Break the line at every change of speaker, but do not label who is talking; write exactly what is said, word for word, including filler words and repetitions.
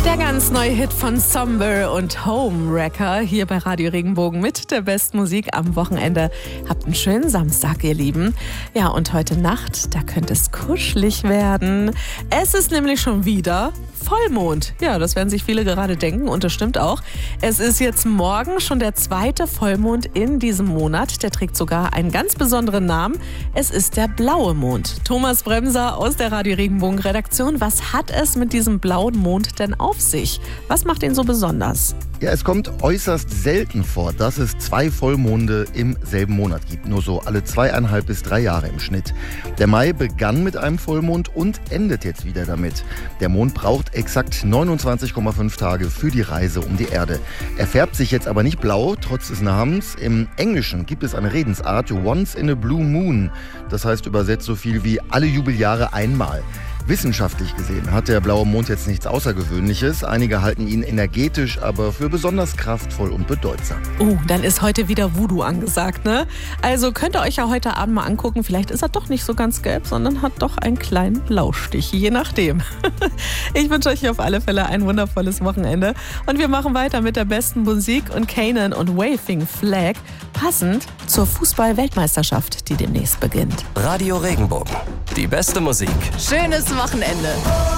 Der ganz neue Hit von Somber und Homewrecker hier bei Radio Regenbogen mit der besten Musik am Wochenende. Habt einen schönen Samstag, ihr Lieben. Ja, und heute Nacht, da könnte es kuschelig werden. Es ist nämlich schon wieder Vollmond. Ja, das werden sich viele gerade denken und das stimmt auch. Es ist jetzt morgen schon der zweite Vollmond in diesem Monat. Der trägt sogar einen ganz besonderen Namen. Es ist der blaue Mond. Thomas Bremser aus der Radio Regenbogen Redaktion. Was hat es mit diesem blauen Mond denn auf sich? Was macht ihn so besonders?
Ja, es kommt äußerst selten vor, dass es zwei Vollmonde im selben Monat gibt. Nur so alle zweieinhalb bis drei Jahre im Schnitt. Der Mai begann mit einem Vollmond und endet jetzt wieder damit. Der Mond braucht exakt neunundzwanzig Komma fünf Tage für die Reise um die Erde. Er färbt sich jetzt aber nicht blau, trotz des Namens. Im Englischen gibt es eine Redensart, once in a blue moon. Das heißt übersetzt so viel wie alle Jubeljahre einmal. Wissenschaftlich gesehen hat der blaue Mond jetzt nichts Außergewöhnliches. Einige halten ihn energetisch, aber für besonders kraftvoll und bedeutsam.
Oh, dann ist heute wieder Voodoo angesagt, ne? Also könnt ihr euch ja heute Abend mal angucken. Vielleicht ist er doch nicht so ganz gelb, sondern hat doch einen kleinen Blaustich, je nachdem. Ich wünsche euch auf alle Fälle ein wundervolles Wochenende. Und wir machen weiter mit der besten Musik und Kanan und Waving Flag, passend zur Fußball-Weltmeisterschaft, die demnächst beginnt.
Radio Regenbogen, die beste Musik.
Schönes Wochenende.